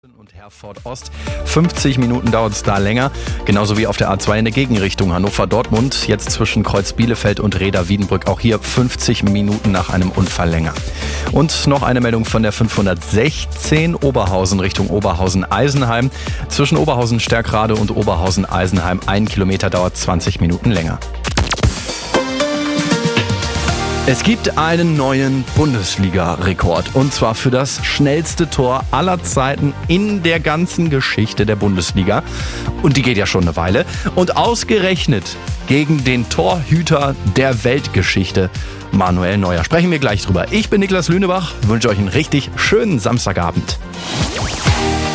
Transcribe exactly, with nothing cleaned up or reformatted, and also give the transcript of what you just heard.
Und Herford Ost. fünfzig Minuten dauert es da länger, genauso wie auf der A zwei in der Gegenrichtung Hannover-Dortmund, jetzt zwischen Kreuz Bielefeld und Reda-Wiedenbrück, auch hier fünfzig Minuten nach einem Unfall länger. Und noch eine Meldung von der fünfhundertsechzehn Oberhausen Richtung Oberhausen-Eisenheim. Zwischen Oberhausen-Stärkrade und Oberhausen-Eisenheim ein Kilometer dauert zwanzig Minuten länger. Es gibt einen neuen Bundesliga-Rekord und zwar für das schnellste Tor aller Zeiten in der ganzen Geschichte der Bundesliga. Und die geht ja schon eine Weile. Und ausgerechnet gegen den Torhüter der Weltgeschichte, Manuel Neuer. Sprechen wir gleich drüber. Ich bin Niklas Lünebach, wünsche euch einen richtig schönen Samstagabend.